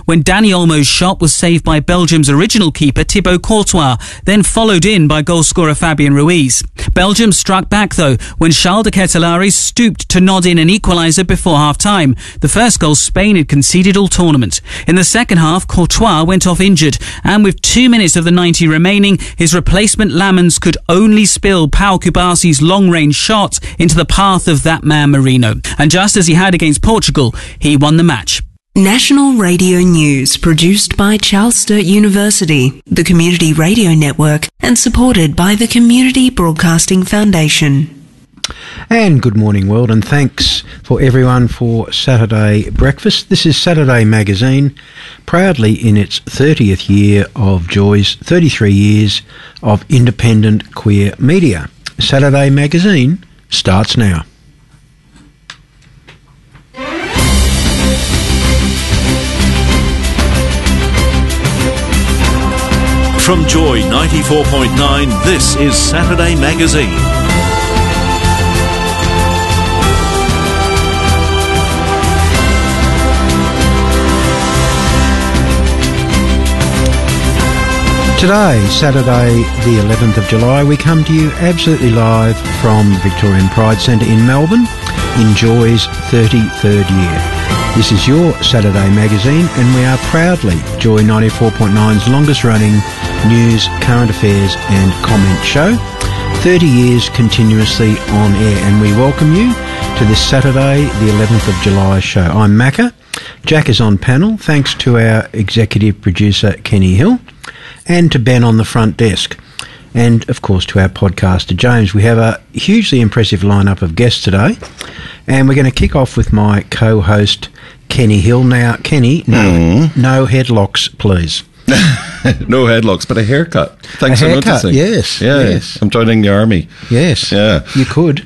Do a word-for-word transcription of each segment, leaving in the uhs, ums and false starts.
when Dani Olmo's shot was saved by Belgium's original keeper Thibaut Courtois, then followed in by goalscorer Fabian Ruiz. Belgium struck back though when Charles de Ketelaere stooped to nod in an equaliser before half-time, the first goal Spain had conceded all tournament. In the second half, Courtois went off injured, and with two minutes of the ninety remaining, his replacement Lamens could only spill Pau Kubasi's long-range shot into the path of that man Marino. And just as he had against Portugal, he won the match. National Radio News, produced by Charles Sturt University, the Community Radio Network, and supported by the Community Broadcasting Foundation. And good morning, world, and thanks for everyone for Saturday breakfast. This is Saturday Magazine, proudly in its thirtieth year of Joy's thirty-three years of independent queer media. Saturday Magazine starts now. From Joy ninety-four point nine, this is Saturday Magazine. Today, Saturday the eleventh of July, we come to you absolutely live from Victorian Pride Centre in Melbourne in Joy's thirty-third year. This is your Saturday Magazine, and we are proudly Joy ninety-four point nine's longest running news, current affairs and comment show. thirty years continuously on air, and we welcome you to this Saturday the eleventh of July show. I'm Macca. Jack is on panel, thanks to our executive producer Kenny Hill, and to Ben on the front desk, and of course to our podcaster James. We have a hugely impressive lineup of guests today, and we're going to kick off with my co-host Kenny Hill. Now, Kenny, no, mm. no headlocks, please. No headlocks, but a haircut. Thanks a haircut, for noticing. Yes, yeah, yes. I'm joining the army. Yes, yeah, you could.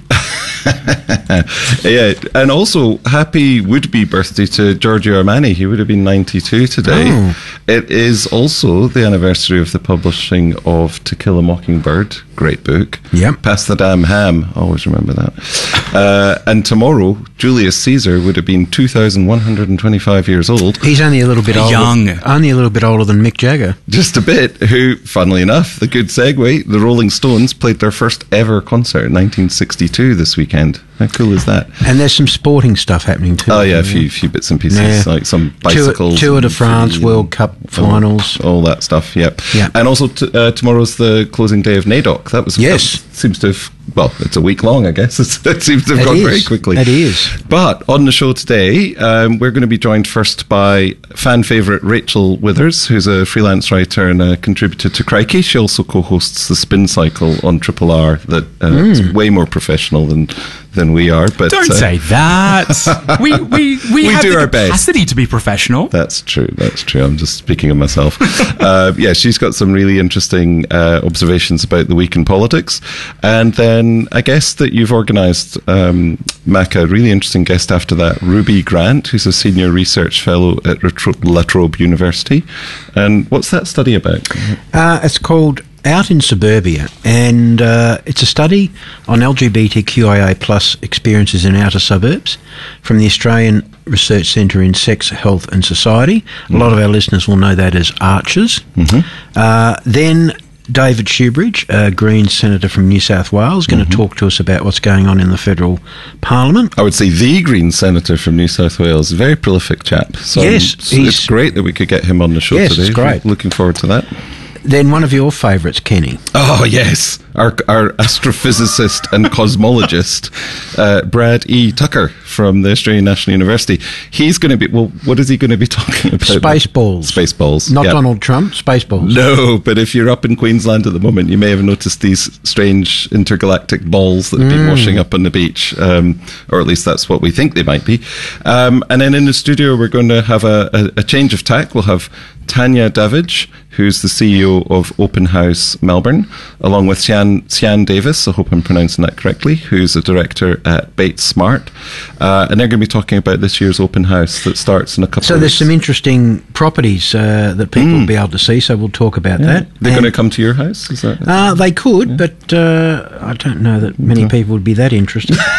Yeah, and also happy would-be birthday to Giorgio Armani. He would have been ninety-two today. Oh. It is also the anniversary of the publishing of To Kill a Mockingbird, great book. Yep. Pass the Damn Ham, always remember that. uh, and tomorrow, Julius Caesar would have been two thousand one hundred twenty-five years old. He's only a little bit older. Young. Only a little bit older than Mick Jagger. Just a bit. Who, funnily enough, the good segue, the Rolling Stones played their first ever concert in nineteen sixty-two this weekend. How cool is that? And there's some sporting stuff happening too. Oh yeah, a few few bits and pieces, yeah. like some bicycles. Tour, Tour de France, World Cup finals. All, all that stuff, yep. Yeah. And also t- uh, tomorrow's the closing day of NAIDOC. That was, yes. That seems to have, well, it's a week long, I guess. It's, it seems to have it gone is. very quickly. It is. But on the show today, um, we're going to be joined first by fan favourite Rachel Withers, who's a freelance writer and a contributor to Crikey. She also co-hosts the Spin Cycle on Triple R that uh, mm. is way more professional than than we are. But don't uh, say that. we we we, we have do the our capacity best to be professional. That's true. That's true. I'm just speaking of myself. uh, yeah, she's got some really interesting uh, observations about the week in politics, and then I guess that you've organised, um, Macca, a really interesting guest after that, Ruby Grant, who's a senior research fellow at La Trobe University. And what's that study about? Uh, it's called Out in Suburbia, and uh, it's a study on L G B T Q I A plus experiences in outer suburbs from the Australian Research Centre in Sex, Health and Society. Mm. A lot of our listeners will know that as ARCHES. Mm-hmm. Uh, then David Shoebridge, a Greens senator from New South Wales, going mm-hmm. to talk to us about what's going on in the federal parliament. I would say the Greens senator from New South Wales, very prolific chap. So yes, it's great that we could get him on the show yes, today. It's great. Looking forward to that. Then one of your favourites, Kenny. Oh, yes. Our our astrophysicist and cosmologist, uh, Brad E. Tucker from the Australian National University. He's going to be, well, what is he going to be talking about? Spaceballs. Spaceballs. Not yep. Donald Trump, Spaceballs. No, but if you're up in Queensland at the moment, you may have noticed these strange intergalactic balls that have been mm. washing up on the beach, um, or at least that's what we think they might be. Um, and then in the studio, we're going to have a, a, a change of tack. We'll have Tanya Davidge, who's the C E O of Open House Melbourne, along with Sian, Sian Davis, I hope I'm pronouncing that correctly, who's a director at Bates Smart. Uh, and they're going to be talking about this year's Open House that starts in a couple so of there's weeks. some interesting properties uh, that people mm. will be able to see, so we'll talk about yeah. that. They're and going to come to your house? Is that? Uh, they could, yeah. but uh, I don't know that many okay. people would be that interested.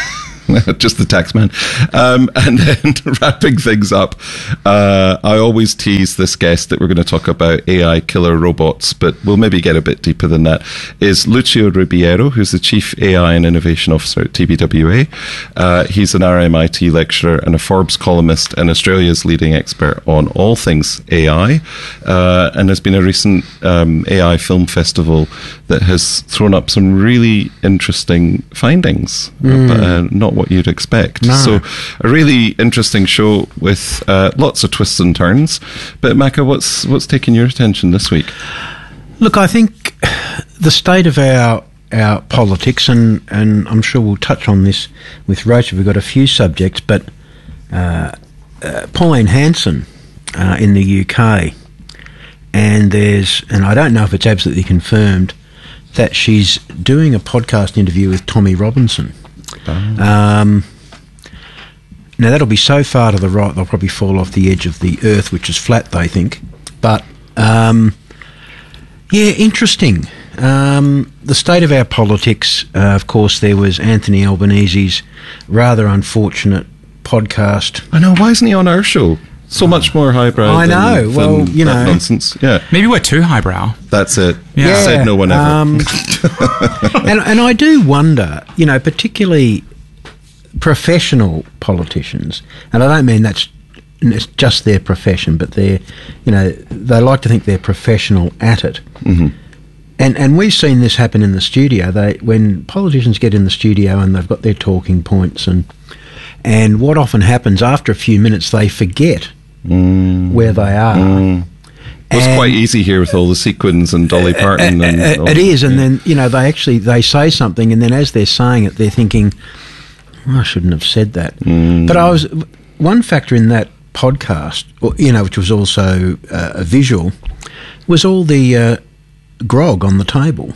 just the tax man. Um, and then wrapping things up, uh, I always tease this guest that we're going to talk about A I killer robots, but we'll maybe get a bit deeper than that, is Lucio Ribeiro, who's the Chief A I and Innovation Officer at T B W A. Uh, he's an R M I T lecturer and a Forbes columnist and Australia's leading expert on all things A I, uh, and there's been a recent um, A I film festival that has thrown up some really interesting findings, mm. but uh, not what you'd expect. No. So a really interesting show with uh, lots of twists and turns. But Macca, what's what's taking your attention this week? Look, I think the state of our our politics, and, and I'm sure we'll touch on this with Rachel, we've got a few subjects, but uh, uh, Pauline Hanson uh, in the U K, and there's, and I don't know if it's absolutely confirmed, that she's doing a podcast interview with Tommy Robinson. Oh. Um, now, that'll be so far to the right, they'll probably fall off the edge of the earth, which is flat, they think. But, um, yeah, interesting. Um, the state of our politics, uh, of course, there was Anthony Albanese's rather unfortunate podcast. I know, why isn't he on our show? So much more highbrow. I know. Than, well, than you know, nonsense. Yeah, Maybe we're too highbrow. that's it. Yeah. Said no one ever. Um, and, and I do wonder, you know, particularly professional politicians, and I don't mean that's it's just their profession, but they're, you know, they like to think they're professional at it. Mm-hmm. And and we've seen this happen in the studio. They when politicians get in the studio and they've got their talking points, and and what often happens after a few minutes, they forget mm. where they are. Mm. Well, it's quite easy here with all the sequins and Dolly Parton. Uh, uh, and uh, all it is, that, and yeah. then, you know, they actually, they say something, and then as they're saying it, they're thinking, oh, I shouldn't have said that. Mm. But I was, one factor in that podcast, or, you know, which was also uh, a visual, was all the uh, grog on the table.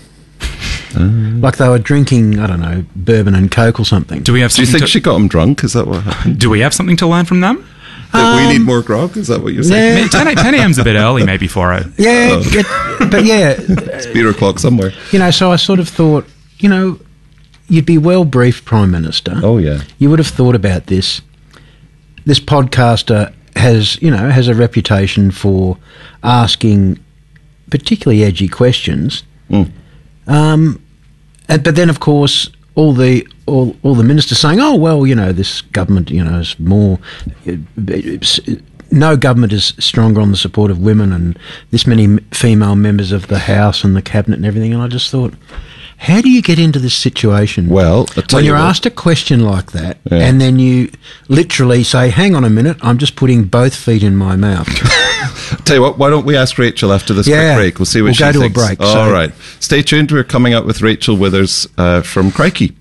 Uh. Like they were drinking, I don't know, bourbon and Coke or something. Do we have? Do you something think to, she got him drunk? Is that what happened? Do we have something to learn from them? That Um, we need more grog? Is that what you're saying? yeah. I mean, ten a.m. is a bit early, maybe for it. Yeah, Oh. it- but yeah, Beer o'clock somewhere. you know, so I sort of thought, you know, you'd be well briefed, Prime Minister. Oh, yeah. You would have thought about this. This podcaster has, you know, has a reputation for asking particularly edgy questions. Mm. Um, and, but then, of course, all the all, all the ministers saying, "Oh well, you know, this government, you know, is more. It's, no government is stronger on the support of women, and this many female members of the House and the cabinet and everything." And I just thought, how do you get into this situation? Well, I'll tell when you you're what. asked a question like that, Yeah. and then you literally say, "Hang on a minute, I'm just putting both feet in my mouth." Tell you what, why don't we ask Rachel after this Yeah. quick break? We'll see what We'll she go to a thinks. break, All so- right. Stay tuned. We're coming up with Rachel Withers uh, from Crikey.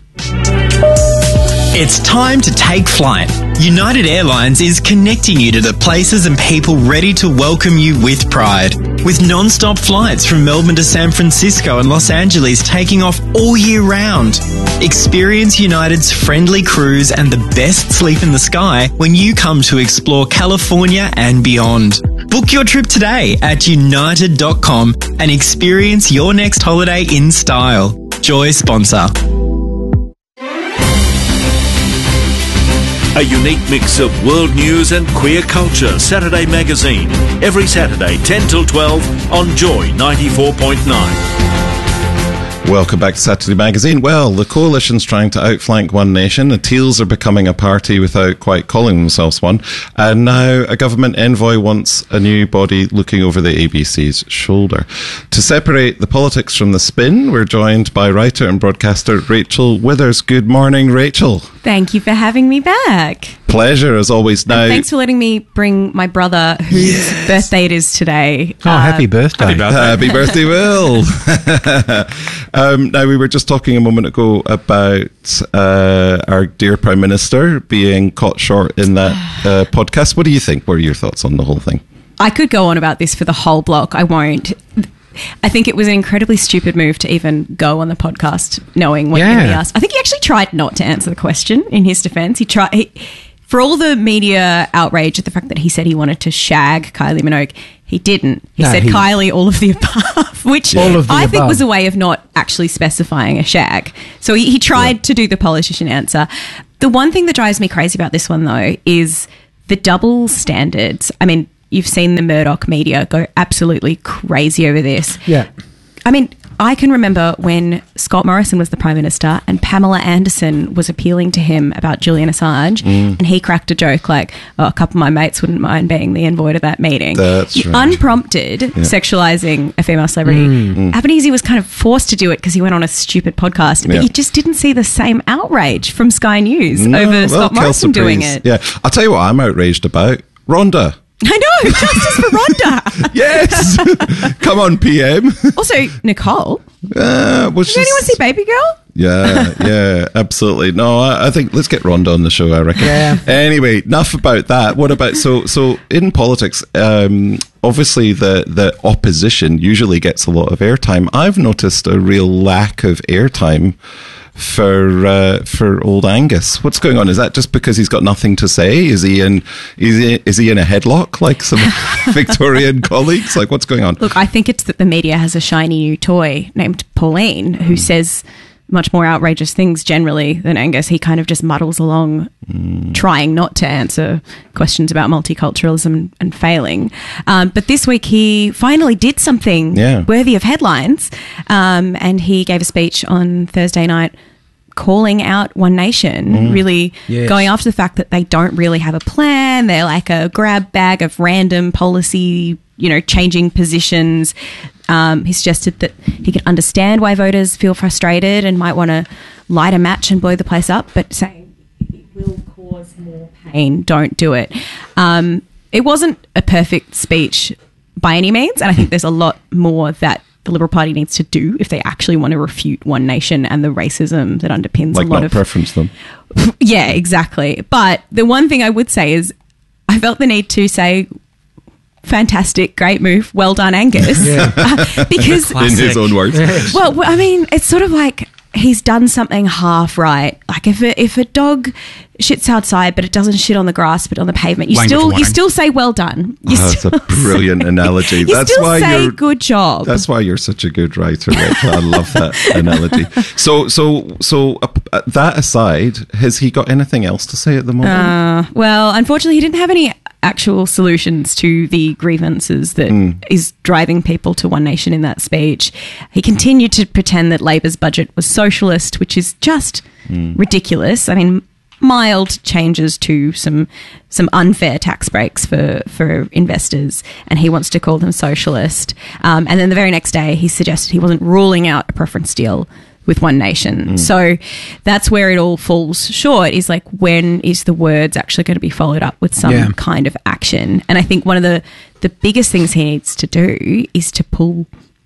It's time to take flight. United Airlines is connecting you to the places and people ready to welcome you with pride. With non-stop flights from Melbourne to San Francisco and Los Angeles taking off all year round. Experience United's friendly crews and the best sleep in the sky when you come to explore California and beyond. Book your trip today at united dot com and experience your next holiday in style. Joy sponsor. A unique mix of world news and queer culture. Saturday Magazine. Every Saturday, ten till twelve on Joy ninety-four point nine. Welcome back to Saturday Magazine. Well, the coalition's trying to outflank One Nation. The Teals are becoming a party without quite calling themselves one. And now a government envoy wants a new body looking over the A B C's shoulder. To separate the politics from the spin, we're joined by writer and broadcaster Rachel Withers. Good morning, Rachel. Thank you for having me back. Pleasure, as always. Now, And thanks for letting me bring my brother, whose birthday it is today. Oh, happy birthday! Happy birthday. Happy birthday, Will. um, now, we were just talking a moment ago about uh, our dear Prime Minister being caught short in that uh, podcast. What do you think? What are your thoughts on the whole thing? I could go on about this for the whole block. I won't. I think it was an incredibly stupid move to even go on the podcast knowing what Yeah. you're going to be asked. I think he actually tried not to answer the question in his defence. He tried... He, for all the media outrage at the fact that he said he wanted to shag Kylie Minogue, he didn't. He No, said he- Kylie all of the above, which All of the I think above. was a way of not actually specifying a shag. So he, he tried to do the politician answer. The one thing that drives me crazy about this one, though, is the double standards. I mean, you've seen the Murdoch media go absolutely crazy over this. Yeah. I mean, I can remember when Scott Morrison was the Prime Minister and Pamela Anderson was appealing to him about Julian Assange, Mm. and he cracked a joke like, oh, a couple of my mates wouldn't mind being the envoy to that meeting. That's right. Unprompted sexualising a female celebrity. Mm. Albanese was kind of forced to do it because he went on a stupid podcast, but Yeah. you just didn't see the same outrage from Sky News No, over well, Scott Morrison Kelsey doing Praise. it. Yeah, I'll tell you what I'm outraged about. Rhonda. I know, justice for Rhonda. Yes. Come on, P M. Also, Nicole. Uh, was Did anyone see Baby Girl? Yeah, yeah, absolutely. No, I, I think let's get Rhonda on the show, I reckon. Yeah. Anyway, enough about that. What about, so so in politics, um, obviously the, the opposition usually gets a lot of airtime. I've noticed a real lack of airtime for uh, for old Angus. What's going on? Is that just because he's got nothing to say? Is he in is he, is he in a headlock like some Victorian colleagues? Like, what's going on? Look, I think it's that the media has a shiny new toy named Pauline who Mm. says much more outrageous things generally than Angus. He kind of just muddles along Mm. trying not to answer questions about multiculturalism and failing. Um, but this week he finally did something Yeah. worthy of headlines, um, and he gave a speech on Thursday night calling out One Nation, Mm. really Yes. going after the fact that they don't really have a plan. They're like a grab bag of random policy, you know, changing positions. Um, he suggested that he can understand why voters feel frustrated and might want to light a match and blow the place up, but saying it will cause more pain, don't do it. Um, it wasn't a perfect speech by any means, and I think there's a lot more that the Liberal Party needs to do if they actually want to refute One Nation and the racism that underpins Like a lot not of preference them. yeah, exactly. But the one thing I would say is I felt the need to say, fantastic, great move, well done, Angus. Uh, because, In his own words. well, I mean, it's sort of like he's done something half right. Like if a, if a dog shits outside, but it doesn't shit on the grass, but on the pavement, you Language still you warning. still say well done. You Oh, that's still a brilliant analogy. You That's still why say you're good job. That's why you're such a good writer, Rachel. I love that analogy. So, so, so uh, uh, that aside, has he got anything else to say at the moment? Uh, well, unfortunately, he didn't have any actual solutions to the grievances that Mm. is driving people to One Nation in that speech. He continued to pretend that Labor's budget was socialist, which is just ridiculous. I mean, mild changes to some some unfair tax breaks for, for investors, and he wants to call them socialist. Um, and then the very next day, he suggested he wasn't ruling out a preference deal with One Nation. So that's where it all falls short, is like, when is the words actually going to be followed up with some Yeah. kind of action? And I think one of the, the biggest things he needs to do is to pull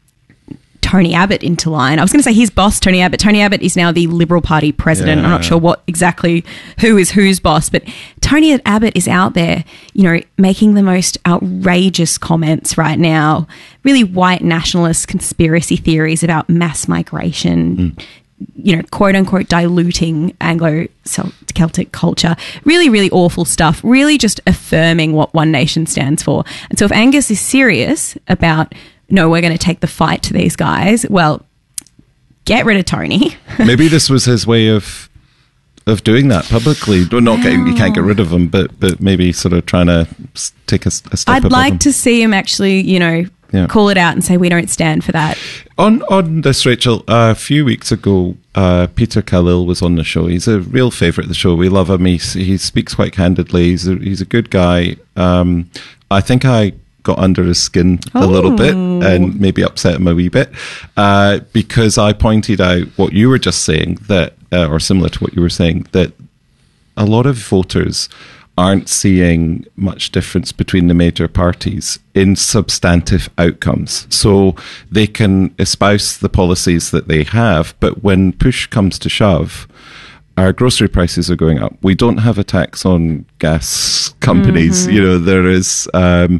Tony Abbott into line. I was going to say his boss, Tony Abbott. Tony Abbott is now the Liberal Party president. I'm not Yeah. sure what exactly who is whose boss, but Tony Abbott is out there, you know, making the most outrageous comments right now. Really white nationalist conspiracy theories about mass migration. You know, quote unquote, diluting Anglo-Celtic culture. Really, really awful stuff. Really just affirming what One Nation stands for. And so if Angus is serious about, no, we're going to take the fight to these guys, well, get rid of Tony. Maybe this was his way of of doing that publicly. Well, not getting, you can't get rid of him, but but maybe sort of trying to s- take a, s- a step I'd above like him. to see him actually, you know, Yeah. call it out and say we don't stand for that. On on this, Rachel, uh, a few weeks ago, uh, Peter Khalil was on the show. He's a real favourite of the show. We love him. He, he speaks quite candidly. He's a, he's a good guy. Um, I think I got under his skin a little bit and maybe upset him a wee bit uh, because I pointed out what you were just saying, that uh, or similar to what you were saying, that a lot of voters aren't seeing much difference between the major parties in substantive outcomes. So they can espouse the policies that they have, but when push comes to shove, our grocery prices are going up. We don't have a tax on gas companies. You know, there is, um,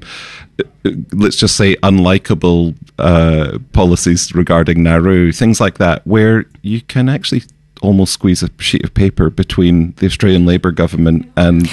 let's just say, unlikable uh, policies regarding Nauru, things like that, where you can actually almost squeeze a sheet of paper between the Australian Labor government and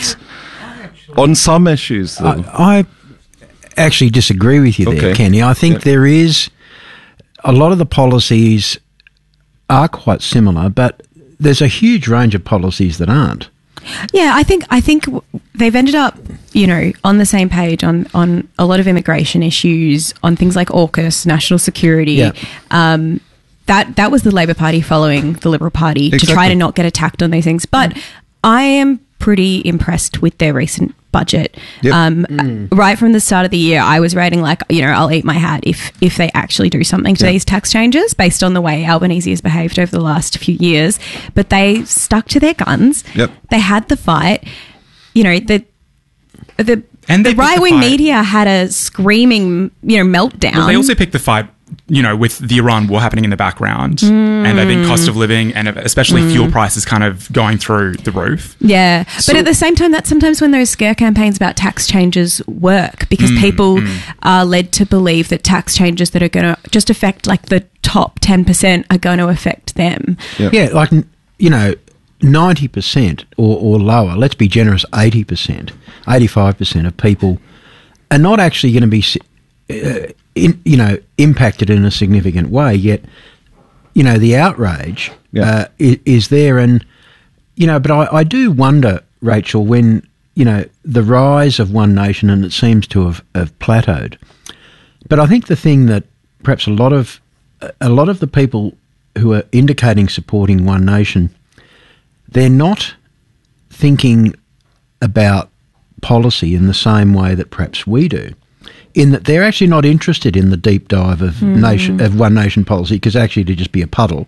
on some issues, though. I, I actually disagree with you there, Okay. Kenny. I think Yep. there is a lot of the policies are quite similar, but there's a huge range of policies that aren't. Yeah, I think I think w- they've ended up, you know, on the same page on, on a lot of immigration issues, on things like AUKUS, national security. Yeah. Um, that that was the Labor Party following the Liberal Party to try Exactly. to not get attacked on these things. But I am pretty impressed with their recent budget. Yep. Um, Right from the start of the year, I was writing like, you know, I'll eat my hat if if they actually do something to Yeah. these tax changes based on the way Albanese has behaved over the last few years. But they stuck to their guns. Yep. They had the fight. You know, the the, And they the picked the right wing fight. media had a screaming, you know, meltdown. Well, they also picked the fight, you know, with the Iran war happening in the background, and I think cost of living and especially fuel prices kind of going through the roof. Yeah, So- but at the same time, that's sometimes when those scare campaigns about tax changes work because Mm, people are led to believe that tax changes that are going to just affect like the top ten percent are going to affect them. Yep. Yeah, like, you know, ninety percent or, or lower, let's be generous, eighty percent, eighty-five percent of people are not actually going to be, uh, in, you know, impacted in a significant way, yet, you know, the outrage Yeah. uh, is, is there. And, you know, but I, I do wonder, Rachel, when, you know, the rise of One Nation, and it seems to have, have plateaued. But I think the thing that perhaps a lot of a lot of the people who are indicating supporting One Nation, they're not thinking about policy in the same way that perhaps we do, in that they're actually not interested in the deep dive of nation of One Nation policy, because actually it'd just be a puddle.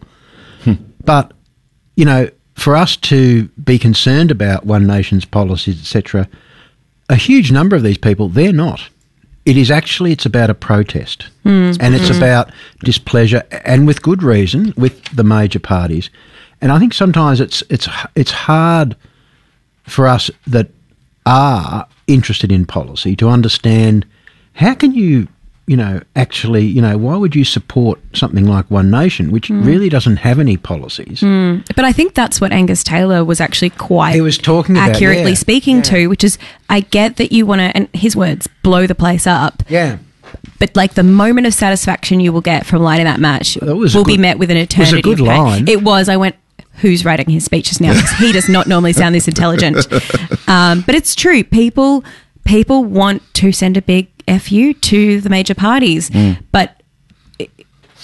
But, you know, for us to be concerned about One Nation's policies, et cetera, a huge number of these people, they're not. It is actually, it's about a protest. And it's about displeasure, and with good reason, with the major parties. And I think sometimes it's it's it's hard for us that are interested in policy to understand how can you, you know, actually, you know, why would you support something like One Nation, which really doesn't have any policies? But I think that's what Angus Taylor was actually quite He was talking about, accurately yeah. speaking to, which is, I get that you want to, and his words, blow the place up. Yeah. But like the moment of satisfaction you will get from lighting that match That was a will be good- met with an was a eternity. good of pain. line. It was. I went, who's writing his speeches now? Because he does not normally sound this intelligent. Um, but it's true. People people want to send a big F you to the major parties, but it,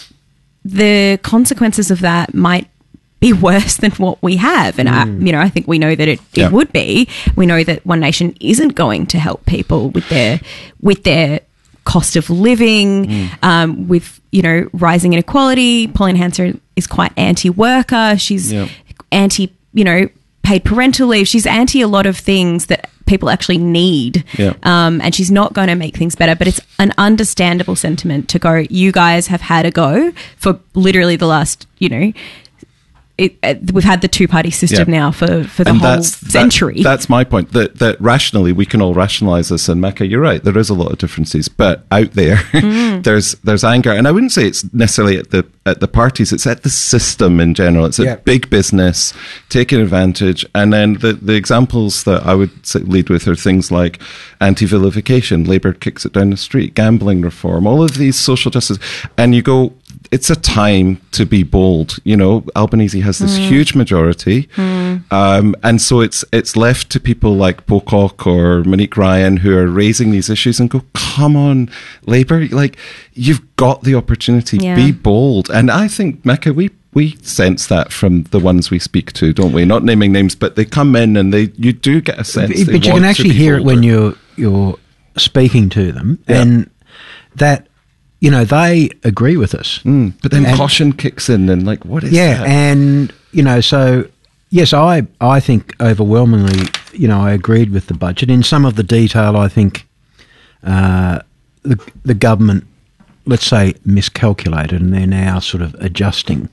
the consequences of that might be worse than what we have. And I, you know, I think we know that it, it Yeah. would be. We know that One Nation isn't going to help people with their with their cost of living, um, with, you know, rising inequality. Pauline Hanson is quite anti-worker. She's Yeah. anti, you know, paid parental leave. She's anti a lot of things that people actually need. Yeah. Um, and she's not going to make things better. But it's an understandable sentiment to go, you guys have had a go for literally the last, you know, it, uh, we've had the two-party system Yeah. now for, for the And whole that's, that- century. that's my point. That that rationally we can all rationalise this. And Mecca, you're right. There is a lot of differences, but out there, Mm. there's there's anger, and I wouldn't say it's necessarily at the at the parties. It's at the system in general. It's Yeah. at big business taking advantage, and then the the examples that I would say lead with are things like anti-vilification, Labour kicks it down the street, gambling reform, all of these social justice, and you go, it's a time to be bold. You know, Albanese has this huge majority, um, and so it's it's left to people like Pocock or Monique Ryan who are raising these issues and go, come on, Labour, like you've got the opportunity, Yeah. be bold. And I think, Mecca, we we sense that from the ones we speak to, don't we? Not naming names, but they come in and they you do get a sense. But, they but you want can to actually be hear it when bolder. you're you're speaking to them, Yeah. and that, you know, they agree with us. Mm, but then And- caution kicks in, and like, what is Yeah, that? and you know, so yes, I I think overwhelmingly, you know, I agreed with the budget. In some of the detail, I think uh, the the government, let's say, miscalculated, and they're now sort of adjusting.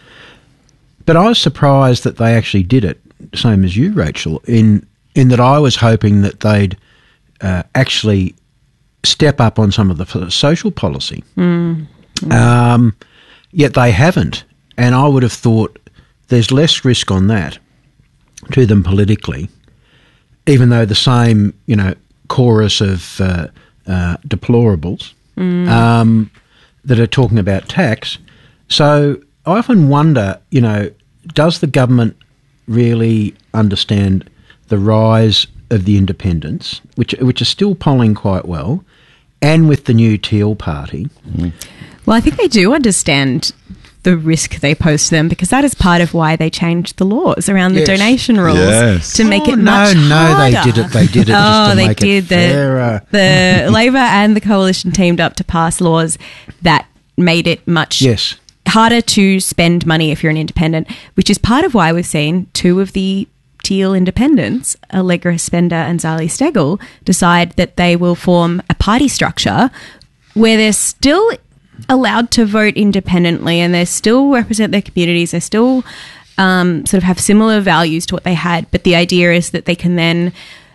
But I was surprised that they actually did it, same as you, Rachel, in in that I was hoping that they'd uh, actually step up on some of the f- social policy. Um, yet they haven't. And I would have thought there's less risk on that to them politically, even though the same, you know, chorus of uh, uh, deplorables mm. um, that are talking about tax. So I often wonder, you know, does the government really understand the rise of the independents, which which are still polling quite well, and with the new Teal party? Mm. Well, I think they do understand the risk they pose to them, because that is part of why they changed the laws around the Yes. donation rules Yes. to make Oh, it no, much no, harder. they did it. They did it oh, just to they make did. it The, fairer. the Labor and the Coalition teamed up to pass laws that made it much Yes. harder to spend money if you're an independent, which is part of why we've seen two of the Teal independents, Allegra Spender and Zali Steggall, decide that they will form a party structure where they're still allowed to vote independently and they still represent their communities. They still um, sort of have similar values to what they had, but the idea is that they can then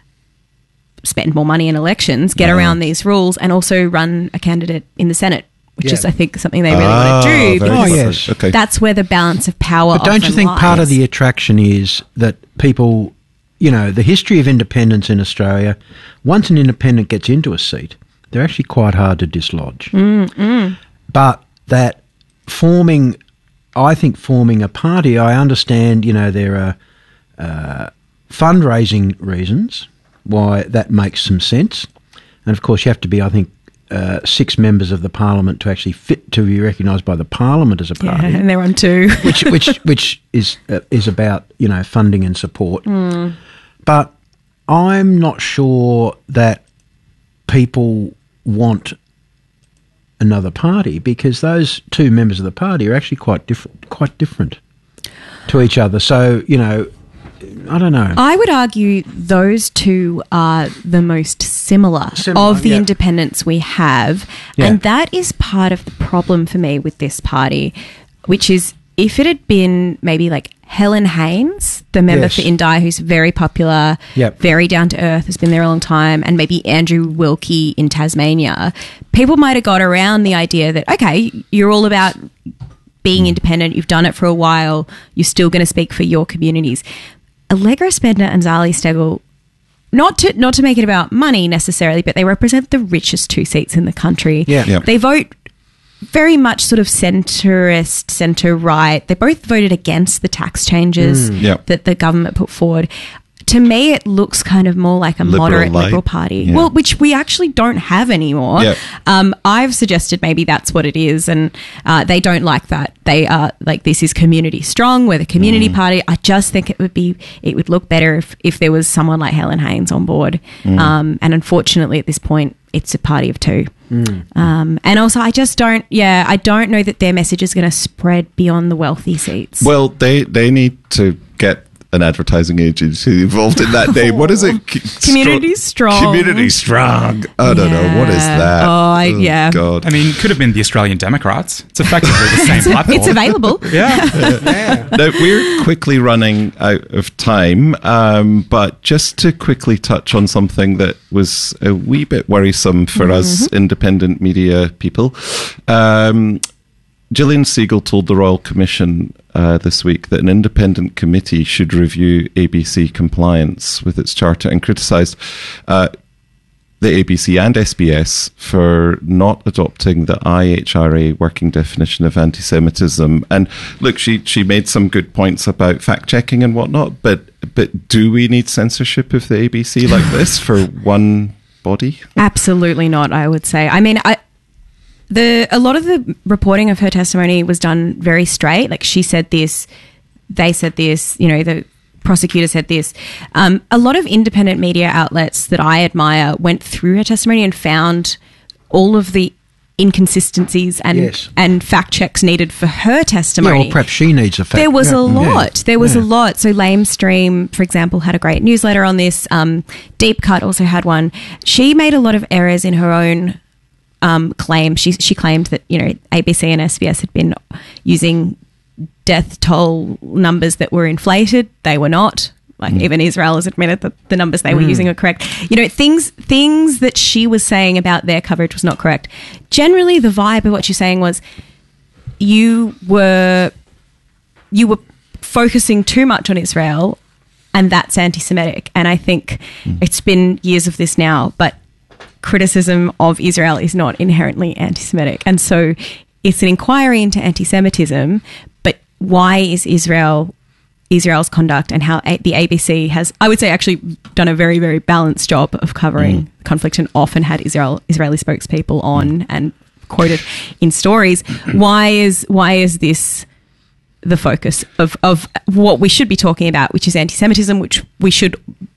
spend more money in elections, get Uh-huh. around these rules, and also run a candidate in the Senate, which Yeah. is, I think, something they really Ah, want to do. very Because Oh, clever. yes. Okay. that's where the balance of power. But don't you often think part of lies. the attraction is that people, you know, the history of independence in Australia, once an independent gets into a seat, they're actually quite hard to dislodge. Mm, But that forming, I think forming a party, I understand, you know, there are uh, fundraising reasons why that makes some sense. And of course, you have to be, I think, uh, six members of the parliament to actually fit to be recognised by the parliament as a Yeah, party. and they're on two. which which which is uh, is about, you know, funding and support. But I'm not sure that people want another party, because those two members of the party are actually quite different, quite different to each other. So, you know, I don't know. I would argue those two are the most similar, Similar, of the yeah. independents we have. Yeah. And that is part of the problem for me with this party, which is if it had been maybe like Helen Haynes, the member Yes. for Indi, who's very popular, Yep. very down to earth, has been there a long time, and maybe Andrew Wilkie in Tasmania, people might have got around the idea that, okay, you're all about being independent, you've done it for a while, you're still going to speak for your communities. Allegra Spender and Zali Steggall, not to not to make it about money necessarily, but they represent the richest two seats in the country. Yeah. Yeah. They vote very much sort of centrist, centre-right. They both voted against the tax changes Yeah. that the government put forward. To me, it looks kind of more like a Liberal moderate light. Liberal Party. Yeah. Well, which we actually don't have anymore. Yeah. Um, I've suggested maybe that's what it is, and uh, they don't like that. They are like, this is community strong. We're the community Mm. party. I just think it would be, it would look better if, if there was someone like Helen Haynes on board. Mm. Um, and unfortunately, at this point, it's a party of two. Mm. Um, and also, I just don't, yeah, I don't know that their message is going to spread beyond the wealthy seats. Well, they they need to get an advertising agency involved in that name. What is it? Community Strong. Community Strong. I don't know. What is Yeah. that? Oh, I- yeah. God. I mean, could have been the Australian Democrats. It's effectively the same platform. It's available. Yeah. Now, we're quickly running out of time, um, but just to quickly touch on something that was a wee bit worrisome for us independent media people. Um, Gillian Segal told the Royal Commission uh, this week that an independent committee should review A B C compliance with its charter, and criticised uh, the A B C and S B S for not adopting the I H R A working definition of anti-Semitism. And look, she, she made some good points about fact-checking and whatnot, but but do we need censorship of the A B C like this for one body? Absolutely not, I would say. I mean, I, the a lot of the reporting of her testimony was done very straight. Like, she said this, they said this, you know, the prosecutor said this. Um, a lot of independent media outlets that I admire went through her testimony and found all of the inconsistencies and Yes. and fact checks needed for her Yeah, testimony. or perhaps she needs a fact. There was yeah. a lot. Yeah. There was Yeah. a lot. So Lamestream, for example, had a great newsletter on this. Um, Deep Cut also had one. She made a lot of errors in her own um, claim. She she claimed that, you know, A B C and S B S had been using death toll numbers that were inflated. They were not. Like, even Israel has admitted that the numbers they were using are correct. You know, things things that she was saying about their coverage was not correct. Generally, the vibe of what she's saying was, you were you were focusing too much on Israel, and that's anti-Semitic. And I think mm. it's been years of this now, but criticism of Israel is not inherently anti-Semitic. And so it's an inquiry into anti-Semitism, but why is Israel Israel's conduct and how a- the A B C has, I would say, actually done a very, very balanced job of covering mm. conflict, and often had Israel Israeli spokespeople on mm. and quoted in stories. Why is why is this the focus of, of what we should be talking about, which is anti-Semitism, which we should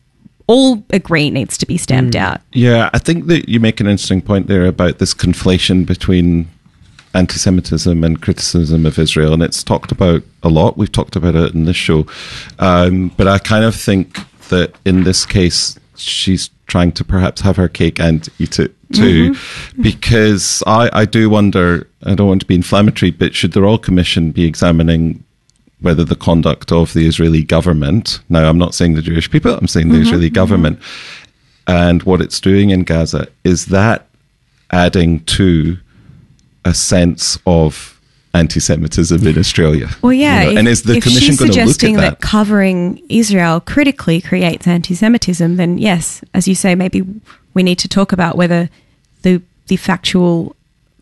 all agree needs to be stamped mm. out? Yeah, I think that you make an interesting point there about this conflation between anti-Semitism and criticism of Israel, and it's talked about a lot. We've talked about it in this show. Um, but I kind of think that in this case, she's trying to perhaps have her cake and eat it too, mm-hmm. because I, I do wonder, I don't want to be inflammatory, but should the Royal Commission be examining whether the conduct of the Israeli government, now I'm not saying the Jewish people, I'm saying the mm-hmm. Israeli government, mm-hmm. and what it's doing in Gaza, is that adding to a sense of anti-Semitism in Australia? Well, yeah. You know? If, and is the if Commission she's going to look at suggesting that? that covering Israel critically creates anti-Semitism, then yes, as you say, maybe we need to talk about whether the the factual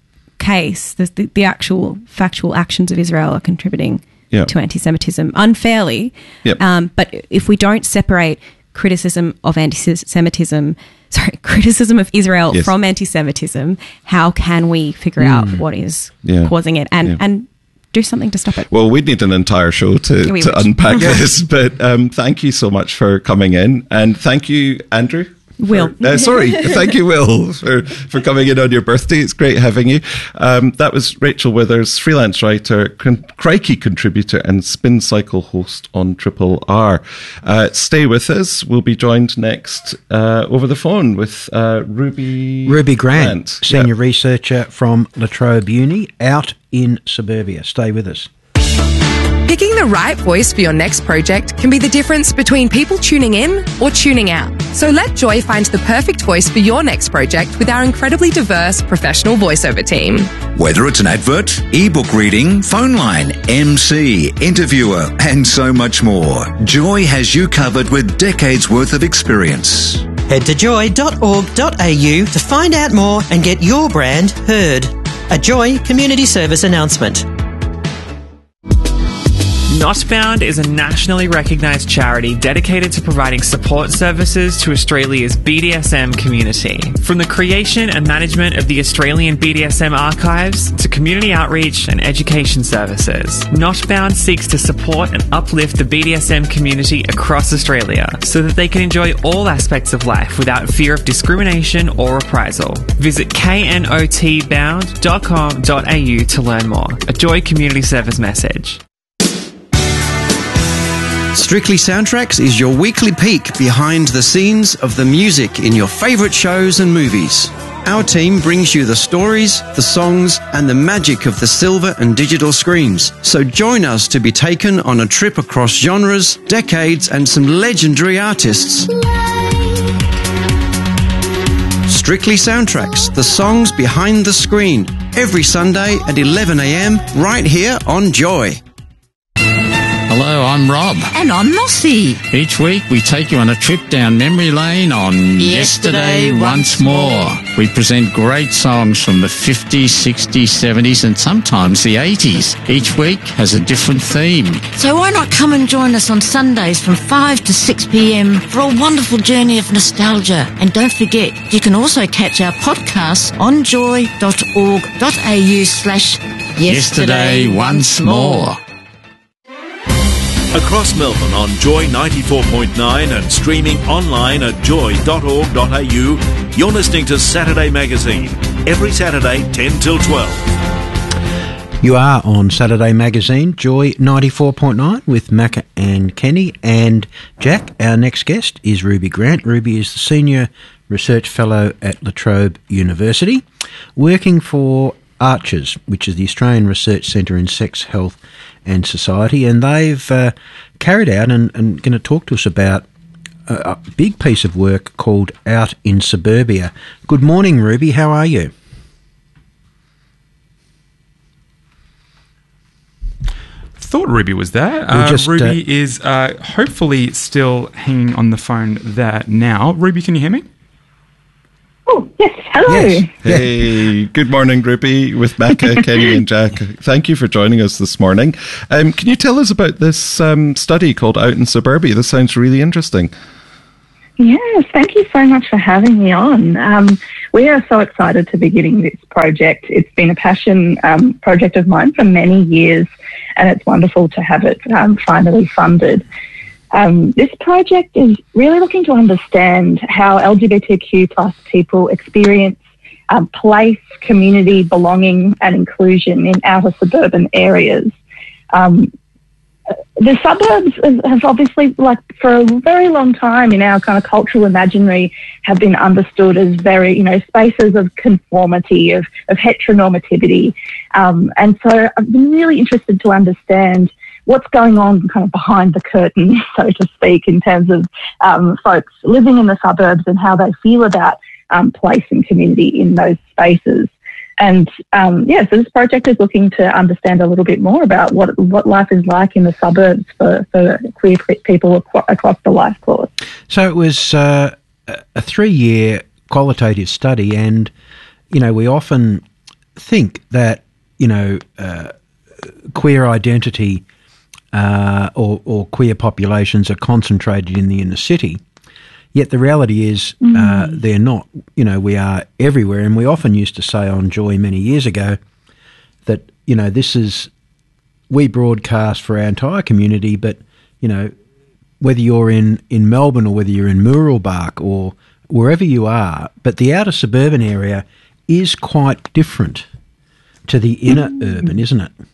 case, the, the, the actual factual actions of Israel are contributing yep. to anti-Semitism unfairly. Yep. Um, but if we don't separate criticism of anti-Semitism, sorry, criticism of Israel yes. from anti-Semitism, how can we figure mm. out what is yeah. causing it and, yeah. and do something to stop it? Well, we'd need an entire show to, to unpack this, but um, thank you so much for coming in, and thank you, Andrew. Will. For, uh, sorry, thank you, Will, for, for coming in on your birthday. It's great having you. Um, that was Rachel Withers, freelance writer, con- Crikey contributor, and Spin Cycle host on Triple R. Uh, stay with us. We'll be joined next uh, over the phone with uh, Ruby Ruby Grant, Grant. senior yeah. researcher from La Trobe Uni, out in suburbia. Stay with us. Picking the right voice for your next project can be the difference between people tuning in or tuning out. So let Joy find the perfect voice for your next project with our incredibly diverse professional voiceover team. Whether it's an advert, ebook reading, phone line, M C, interviewer, and so much more, Joy has you covered with decades worth of experience. Head to joy dot org dot a u to find out more and get your brand heard. A Joy Community Service announcement. Notbound is a nationally recognised charity dedicated to providing support services to Australia's B D S M community. From the creation and management of the Australian B D S M archives to community outreach and education services, Notbound seeks to support and uplift the B D S M community across Australia so that they can enjoy all aspects of life without fear of discrimination or reprisal. Visit k n o t bound dot com dot a u to learn more. A Joy Community Service message. Strictly Soundtracks is your weekly peek behind the scenes of the music in your favourite shows and movies. Our team brings you the stories, the songs, and the magic of the silver and digital screens. So join us to be taken on a trip across genres, decades, and some legendary artists. Strictly Soundtracks, the songs behind the screen. Every Sunday at eleven a m, right here on Joy. Hello, I'm Rob. And I'm Mossy. Each week we take you on a trip down memory lane on Yesterday, Yesterday Once More. We present great songs from the fifties, sixties, seventies and sometimes the eighties. Each week has a different theme. So why not come and join us on Sundays from five to six p m for a wonderful journey of nostalgia. And don't forget, you can also catch our podcasts on joy dot org dot a u slash Yesterday Once More. Across Melbourne on Joy ninety-four point nine and streaming online at joy dot org dot a u, you're listening to Saturday Magazine, every Saturday ten till twelve. You are on Saturday Magazine, Joy ninety-four point nine with Macca and Kenny. And Jack, our next guest, is Ruby Grant. Ruby is the Senior Research Fellow at La Trobe University, working for Archers, which is the Australian Research Centre in Sex, Health and Society, and they've uh, carried out and, and going to talk to us about a, a big piece of work called Out in Suburbia. Good morning, Ruby. How are you? thought Ruby was there. We'll Uh, just, Ruby uh, is uh, hopefully still hanging on the phone there now. Ruby, can you hear me? Oh, yes. Hello. Yes. Hey, good morning, Ruby, with Becca, Kenny and Jack. Thank you for joining us this morning. Um, can you tell us about this um, study called Out in Suburbia? This sounds really interesting. Yes, thank you so much for having me on. Um, we are so excited to be getting this project. It's been a passion um, project of mine for many years, and it's wonderful to have it um, finally funded. Um, this project is really looking to understand how L G B T Q plus people experience um, place, community, belonging and inclusion in outer suburban areas. Um, the suburbs have obviously, like for a very long time in our kind of cultural imaginary, have been understood as very, you know, spaces of conformity, of, of heteronormativity. Um, and so I've been really interested to understand what's going on kind of behind the curtain, so to speak, in terms of um, folks living in the suburbs and how they feel about um, place and community in those spaces. And um, yeah, so this project is looking to understand a little bit more about what what life is like in the suburbs for, for queer people ac- across the life course. So it was uh, a three-year qualitative study, and, you know, we often think that, you know, uh, queer identity uh, or, or queer populations are concentrated in the inner city. Yet the reality is uh, mm. they're not. You know, we are everywhere, and we often used to say on Joy many years ago that, you know, this is, we broadcast for our entire community, but, you know, whether you're in, in Melbourne or whether you're in Mooroolbark or wherever you are, but the outer suburban area is quite different to the inner mm. urban, isn't it?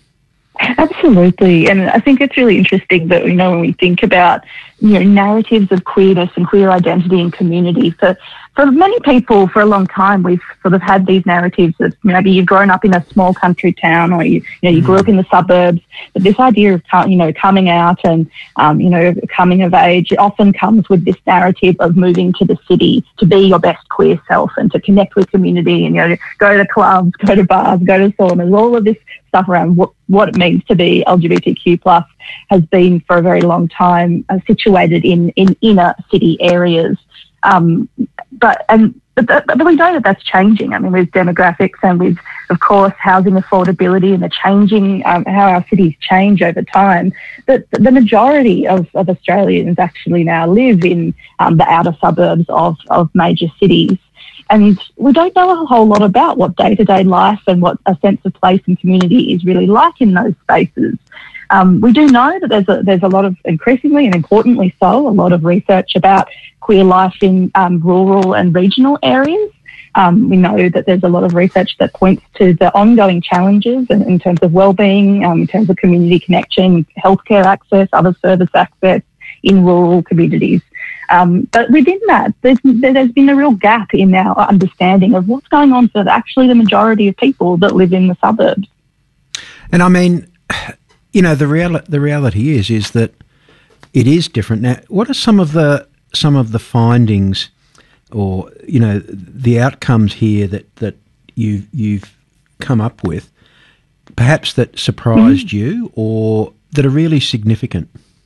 Absolutely. And I think it's really interesting that, you know, when we think about, you know, narratives of queerness and queer identity and community, for, for many people for a long time, we've sort of had these narratives that maybe you've grown up in a small country town or, you, you know, you grew up in the suburbs, but this idea of, you know, coming out and, um, you know, coming of age, it often comes with this narrative of moving to the city to be your best queer self and to connect with community and, you know, go to clubs, go to bars, go to saunas, all of this stuff around what, what it means to be L G B T Q plus has been for a very long time uh, situated in, in inner city areas. Um, but, and, but, but we know that that's changing. I mean, with demographics and with, of course, housing affordability and the changing, um, how our cities change over time, that the majority of, of Australians actually now live in um, the outer suburbs of, of major cities. And we don't know a whole lot about what day-to-day life and what a sense of place and community is really like in those spaces. Um, we do know that there's a, there's a lot of, increasingly and importantly so, a lot of research about queer life in um, rural and regional areas. Um, we know that there's a lot of research that points to the ongoing challenges in, in terms of wellbeing, um, in terms of community connection, healthcare access, other service access in rural communities. Um, but within that, there's, there's been a real gap in our understanding of what's going on for actually the majority of people that live in the suburbs. And I mean, you know, the real the reality is is that it is different. Now, what are some of the some of the findings, or, you know, the outcomes here that that you you've come up with, perhaps that surprised mm-hmm. you or that are really significant?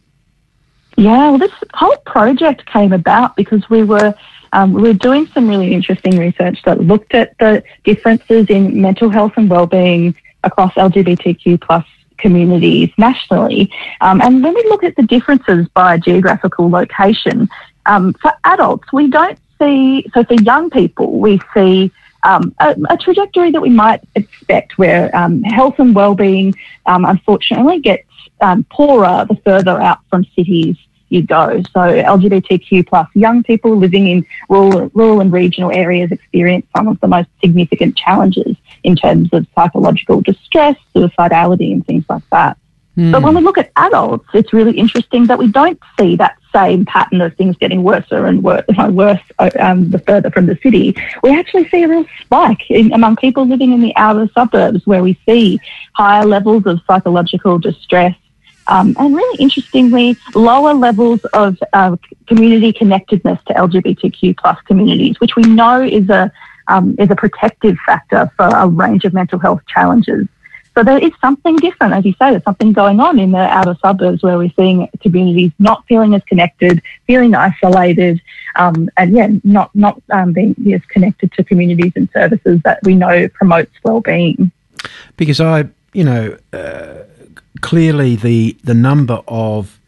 Yeah, well, this whole project came about because we were um, we were doing some really interesting research that looked at the differences in mental health and wellbeing across L G B T Q plus communities nationally. Um, and when we look at the differences by geographical location, um, for adults, we don't see, so for young people, we see um, a, a trajectory that we might expect where um, health and wellbeing, um, unfortunately, gets um, poorer the further out from cities you go. So L G B T Q plus young people living in rural, rural and regional areas experience some of the most significant challenges in terms of psychological distress, suicidality and things like that. Mm. But when we look at adults, it's really interesting that we don't see that same pattern of things getting worse and worse, worse um, the further from the city. We actually see a real spike in, among people living in the outer suburbs, where we see higher levels of psychological distress, Um, and really interestingly, lower levels of uh, community connectedness to L G B T Q plus communities, which we know is a um, is a protective factor for a range of mental health challenges. So there is something different, as you say, there's something going on in the outer suburbs where we're seeing communities not feeling as connected, feeling isolated, um, and yeah, not not um, being as connected to communities and services that we know promotes well-being. Because I, you know, uh, clearly the the number of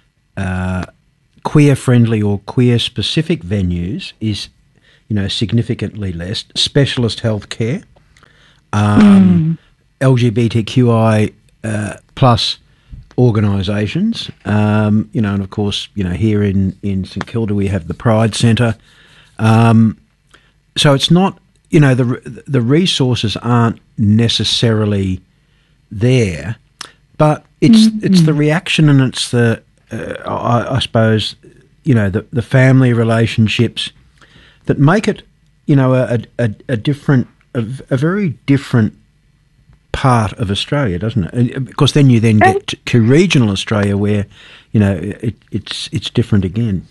uh, queer-friendly or queer-specific venues is, you know, significantly less. Specialist healthcare, um, mm. L G B T Q I uh, plus organisations, um, you know, and of course, you know, here in, in St Kilda we have the Pride Centre. Um, so it's not, you know, the the resources aren't necessarily there, but it's mm-hmm. it's the reaction and it's the uh, I, I suppose, you know, the the family relationships that make it, you know, a a, a different a, a very different part of Australia, doesn't it? Because then you then get to, to regional Australia where, you know, it, it's it's different again.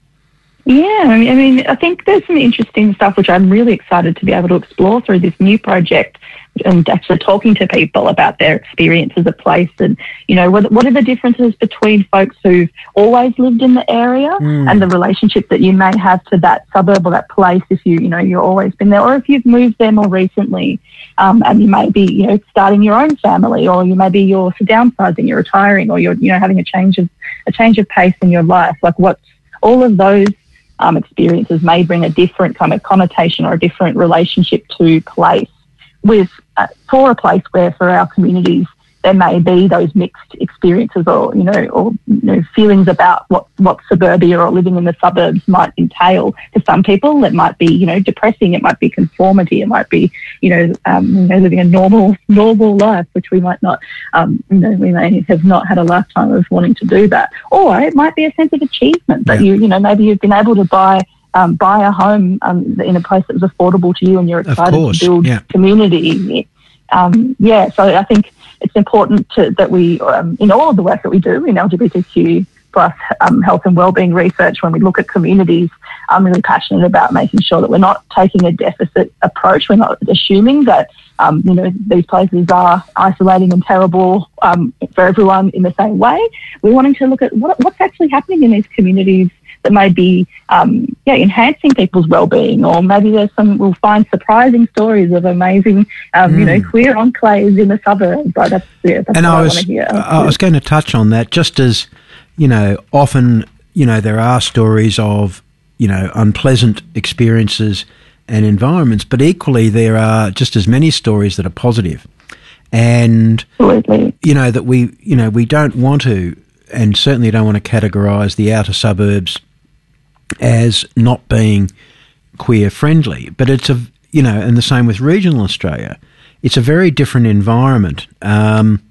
Yeah, I mean, I mean, I think there's some interesting stuff which I'm really excited to be able to explore through this new project and actually talking to people about their experience as a place and, you know, what, what are the differences between folks who've always lived in the area mm. and the relationship that you may have to that suburb or that place if you, you know, you've always been there, or if you've moved there more recently um, and you may be, you know, starting your own family, or you maybe you're downsizing, you're retiring, or you're, you know, having a change of a change of pace in your life. Like what's all of those Um, experiences may bring a different kind of connotation or a different relationship to place with uh, for a place where for our communities there may be those mixed experiences or, you know, or you know, feelings about what, what suburbia or living in the suburbs might entail. To some people it might be, you know, depressing, it might be conformity, it might be, you know, um, you know, living a normal normal life, which we might not, um, you know, we may have not had a lifetime of wanting to do that. Or it might be a sense of achievement that yeah. you, you know, maybe you've been able to buy um, buy a home um, in a place that was affordable to you and you're excited to build yeah. community. Um, yeah, so I think it's important to, that we, um, in all of the work that we do in L G B T Q plus um, health and wellbeing research, when we look at communities, I'm really passionate about making sure that we're not taking a deficit approach. We're not assuming that, um, you know, these places are isolating and terrible um, for everyone in the same way. We're wanting to look at what, what's actually happening in these communities that may be, um, yeah, enhancing people's well-being, or maybe there's some, we'll find surprising stories of amazing, um, mm. you know, queer enclaves in the suburbs. Like that's, yeah, that's and what I, I, was, want to hear. I was going to touch on that, just as, you know, often, you know, there are stories of, you know, unpleasant experiences and environments, but equally there are just as many stories that are positive. And, Absolutely. you know, that we, you know, we don't want to, and certainly don't want to categorise the outer suburbs as not being queer friendly, but it's a, you know, and the same with regional Australia. It's a very different environment. Um,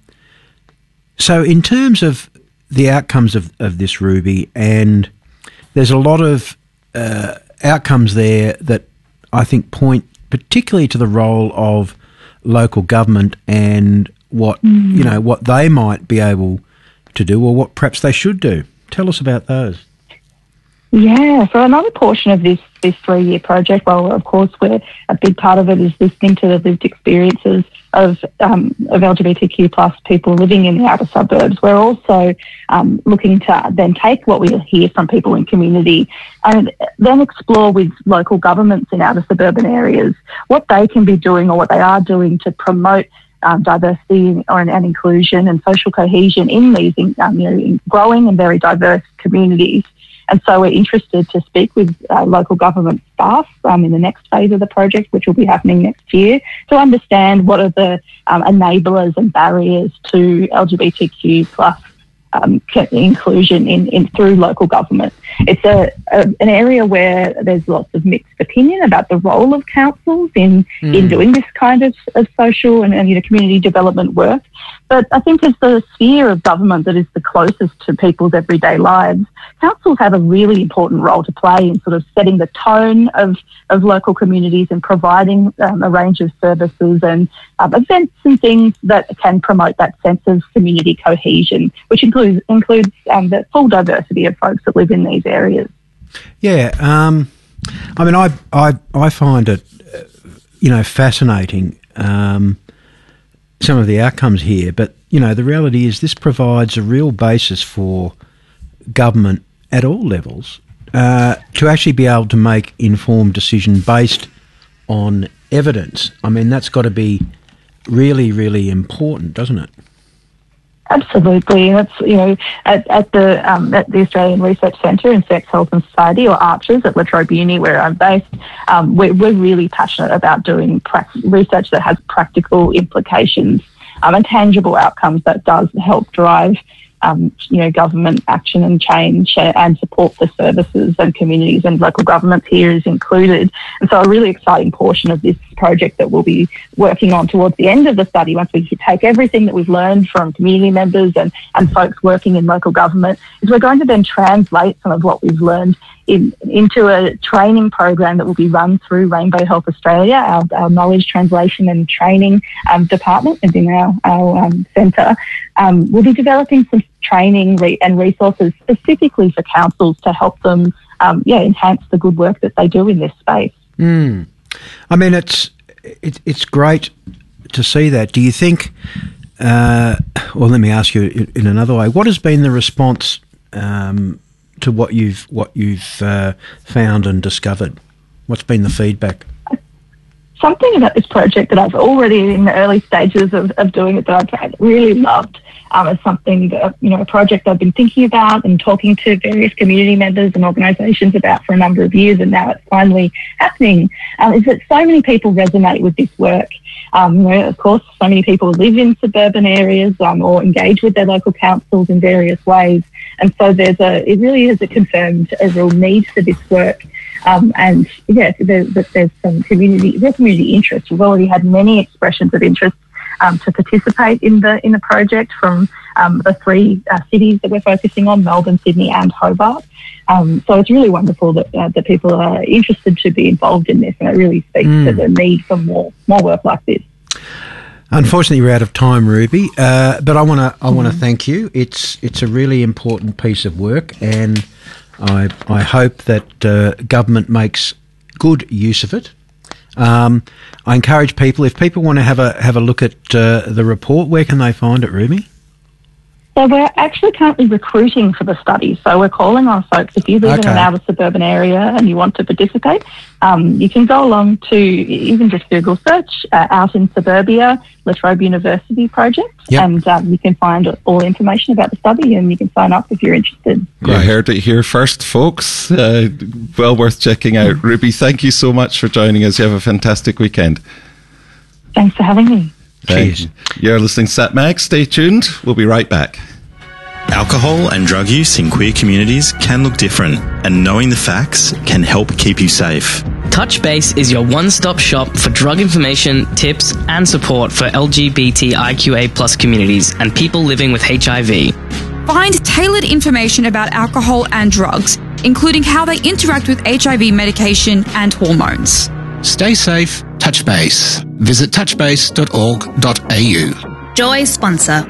so in terms of the outcomes of, of this, Ruby, and there's a lot of uh, outcomes there that I think point particularly to the role of local government and what, mm. you know, what they might be able to do or what perhaps they should do. Tell us about those. Yeah, so another portion of this, this three-year project, well, of course, we're, a big part of it is listening to the lived experiences of um, of L G B T Q plus people living in the outer suburbs. We're also um, looking to then take what we hear from people in community and then explore with local governments in outer suburban areas what they can be doing or what they are doing to promote Um, diversity or and inclusion and social cohesion in these um, you know, growing and very diverse communities. And so we're interested to speak with uh, local government staff um, in the next phase of the project, which will be happening next year, to understand what are the um, enablers and barriers to L G B T Q plus um, inclusion in, in through local government. It's a, a an area where there's lots of mixed opinion about the role of councils in mm. in doing this kind of, of social and, and you know community development work. But I think as the sphere of government that is the closest to people's everyday lives, councils have a really important role to play in sort of setting the tone of, of local communities and providing um, a range of services and um, events and things that can promote that sense of community cohesion, which includes includes um, the full diversity of folks that live in these areas. Yeah, um, I mean, I, I, I find it, uh, you know, fascinating. Um, some of the outcomes here, but, you know, the reality is this provides a real basis for government at all levels uh, to actually be able to make informed decision based on evidence. I mean, that's got to be really, really important, doesn't it? Absolutely. That's, you know, at, at the um, at the Australian Research Centre in Sex, Health and Society, or Archers at La Trobe Uni, where I'm based, um, we're, we're really passionate about doing pra- research that has practical implications um, and tangible outcomes that does help drive Um, you know, government action and change and support for services and communities, and local governments here is included. And so a really exciting portion of this project that we'll be working on towards the end of the study, once we take everything that we've learned from community members and, and folks working in local government, is we're going to then translate some of what we've learned in, into a training program that will be run through Rainbow Health Australia, our, our knowledge translation and training um, department within our, our um, centre. Um, we'll be developing some training re- and resources specifically for councils to help them um, yeah, enhance the good work that they do in this space. Mm. I mean, it's it, it's great to see that. Do you think, uh, well, let me ask you in, in another way, what has been the response um, to what you've what you've uh, found and discovered? What's been the feedback? Something about this project that I've already in the early stages of, of doing it that I've really loved um, is something that, you know, a project I've been thinking about and talking to various community members and organisations about for a number of years, and now it's finally happening, um, is that so many people resonate with this work. Um, you know, of course, so many people live in suburban areas um, or engage with their local councils in various ways. And so there's a, it really is a confirmed a real need for this work. Um, and yeah, there's, there's some community, there's community interest. We've already had many expressions of interest um, to participate in the in the project from um, the three uh, cities that we're focusing on: Melbourne, Sydney, and Hobart. Um, so it's really wonderful that uh, that people are interested to be involved in this, and it really speaks mm. to the need for more more work like this. Unfortunately, we're out of time, Ruby. Uh, but I want to I want to mm. thank you. It's it's a really important piece of work, and I, I hope that uh, government makes good use of it. Um, I encourage people, if people want to have a have a look at uh, the report, where can they find it, Ruby? So we're actually currently recruiting for the study. So we're calling on folks, if you live okay. in an outer suburban area and you want to participate, um, you can go along to even just Google search uh, Out in Suburbia, La Trobe University project, yep. and um, you can find all the information about the study, and you can sign up if you're interested. You heard it here first, folks. Uh, well worth checking out. Ruby, thank you so much for joining us. You have a fantastic weekend. Thanks for having me. Thanks. You're listening to Sat Mag. Stay tuned. We'll be right back. Alcohol and drug use in queer communities can look different, and knowing the facts can help keep you safe. Touchbase is your one-stop shop for drug information, tips, and support for L G B T I Q A plus communities and people living with H I V. Find tailored information about alcohol and drugs, including how they interact with H I V medication and hormones. Stay safe, Touchbase. Visit touchbase dot org dot a u. Joy sponsor.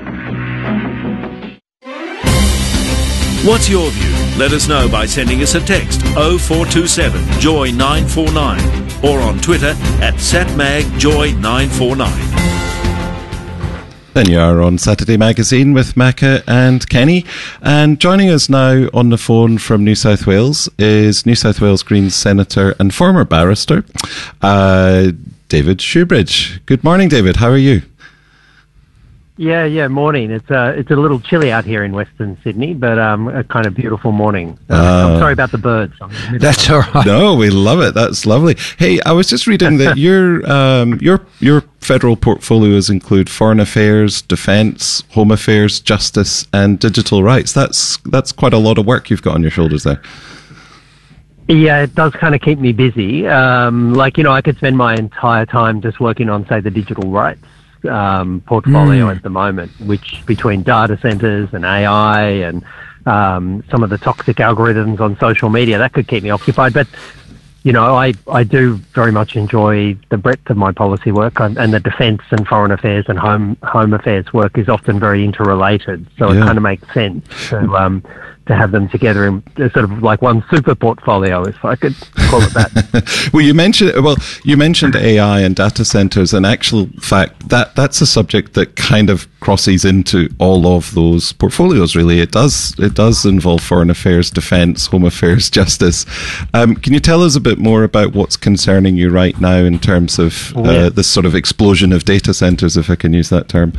What's your view? Let us know by sending us a text oh four two seven joy nine four nine or on Twitter at satmagjoy nine four nine. Then you are on Saturday Magazine with Macca and Kenny. And joining us now on the phone from New South Wales is New South Wales Greens Senator and former barrister, uh, David Shoebridge. Good morning, David. How are you? Yeah, yeah, morning. It's uh, it's a little chilly out here in Western Sydney, but um, a kind of beautiful morning. Uh, uh, I'm sorry about the birds. That's all right. No, we love it. That's lovely. Hey, I was just reading that your um, your your federal portfolios include foreign affairs, defence, home affairs, justice, and digital rights. That's that's quite a lot of work you've got on your shoulders there. Yeah, it does kind of keep me busy. Um, like, you know, I could spend my entire time just working on, say, the digital rights um, portfolio mm. at the moment, which between data centres and A I and um, some of the toxic algorithms on social media, that could keep me occupied. But, you know, I, I do very much enjoy the breadth of my policy work, and, and the defence and foreign affairs and home home affairs work is often very interrelated. So yeah. It kind of makes sense to um, to have them together in uh, sort of like one super portfolio, if I could call it that. Well, you mentioned well, you mentioned A I and data centers, and actual fact that that's a subject that kind of crosses into all of those portfolios. Really, it does it does involve foreign affairs, defence, home affairs, justice. Um, can you tell us a bit more about what's concerning you right now in terms of uh, Yeah. this sort of explosion of data centers, if I can use that term?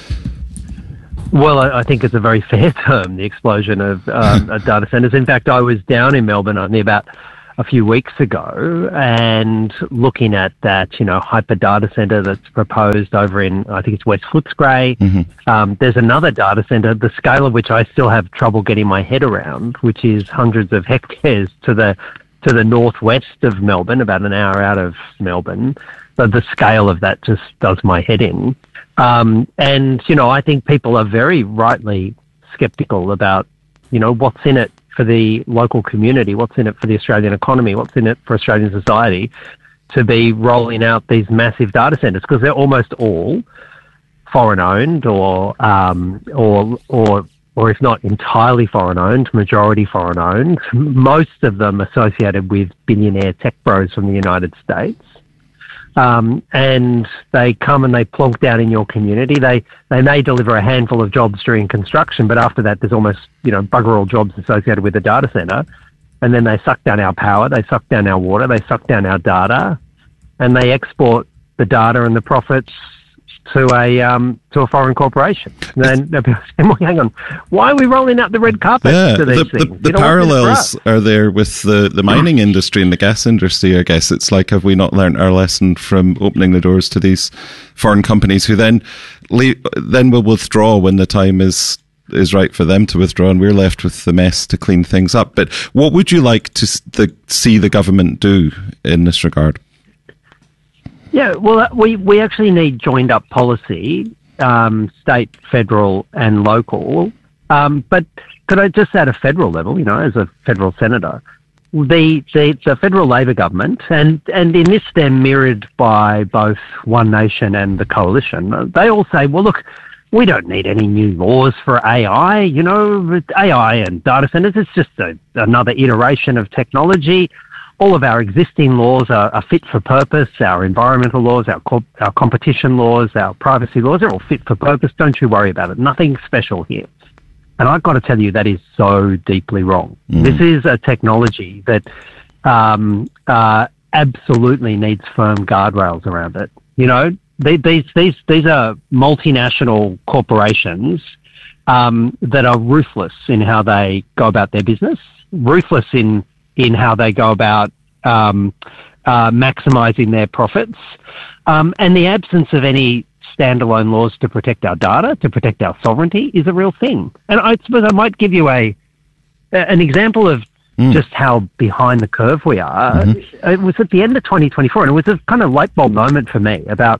Well, I, I think it's a very fair term, the explosion of, um, of data centres. In fact, I was down in Melbourne only about a few weeks ago and looking at that, you know, hyper data centre that's proposed over in, I think it's West Footscray. Mm-hmm. Um, there's another data centre, the scale of which I still have trouble getting my head around, which is hundreds of hectares to the to the northwest of Melbourne, about an hour out of Melbourne. But the scale of that just does my head in. Um, and, you know, I think people are very rightly sceptical about, you know, what's in it for the local community, what's in it for the Australian economy, what's in it for Australian society to be rolling out these massive data centres, because they're almost all foreign owned or, um, or, or, or if not entirely foreign owned, majority foreign owned, most of them associated with billionaire tech bros from the United States. Um, and they come and they plonk down in your community. They they may deliver a handful of jobs during construction, but after that, there's almost, you know, bugger all jobs associated with the data centre. And then they suck down our power, they suck down our water, they suck down our data, and they export the data and the profits to a um, to a foreign corporation. And then people say, well, hang on, why are we rolling out the red carpet Yeah, to these the, things? the, You the know, what's in it for parallels us? are there with the, the mining industry and the gas industry, I guess. It's like, have we not learned our lesson from opening the doors to these foreign companies who then le- then will withdraw when the time is is right for them to withdraw, and we're left with the mess to clean things up. But what would you like to s- the, see the government do in this regard? Yeah, well, uh, we, we actually need joined-up policy, um, state, federal and local. Um, but could I just at a federal level, you know, as a federal senator, the, the, the federal Labor government, and, and in this they're mirrored by both One Nation and the Coalition, they all say, well, look, we don't need any new laws for A I, you know, A I and data centres, it's just a, another iteration of technology. All of our existing laws are, are fit for purpose. Our environmental laws, our co- our competition laws, our privacy laws, they're all fit for purpose. Don't you worry about it. Nothing special here. And I've got to tell you, that is so deeply wrong. Mm. This is a technology that um, uh, absolutely needs firm guardrails around it. You know, they, these these these are multinational corporations um, that are ruthless in how they go about their business, ruthless in in how they go about um, uh, maximising their profits, um, and the absence of any standalone laws to protect our data, to protect our sovereignty, is a real thing. And I suppose I might give you a an example of mm. just how behind the curve we are. Mm-hmm. It was at the end of twenty twenty-four, and it was a kind of light bulb moment for me about